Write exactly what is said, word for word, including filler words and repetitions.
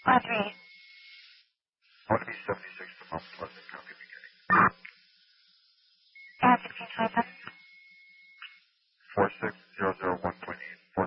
Four three. I want to be seventy-six to Mount Pleasant, copy beginning. Uh, sixteen twenty-seven. four six zero zero one point eight.